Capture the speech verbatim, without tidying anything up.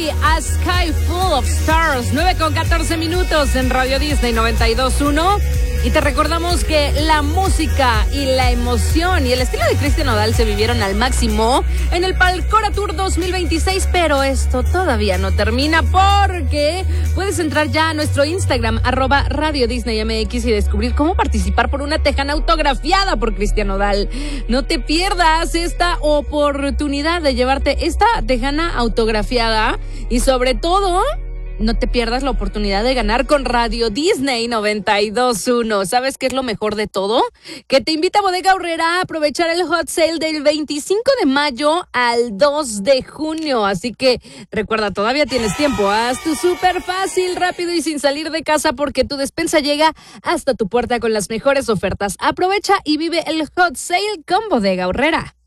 Carey, A Sky Full of Stars, nueve con catorce minutos en Radio Disney noventa y dos punto uno. Y te recordamos que la música y la emoción y el estilo de Cristian Nodal se vivieron al máximo en el Palcora Tour dos mil veintiséis, pero esto todavía no termina porque puedes entrar ya a nuestro Instagram, arroba Radio Disney M X, y descubrir cómo participar por una tejana autografiada por Cristian Nodal. No te pierdas esta oportunidad de llevarte esta tejana autografiada y sobre todo, no te pierdas la oportunidad de ganar con Radio Disney noventa y dos punto uno. ¿Sabes qué es lo mejor de todo? Que te invita a Bodega Aurrera a aprovechar el hot sale del veinticinco de mayo al dos de junio. Así que recuerda, todavía tienes tiempo. Haz tu súper fácil, rápido y sin salir de casa porque tu despensa llega hasta tu puerta con las mejores ofertas. Aprovecha y vive el hot sale con Bodega Aurrera.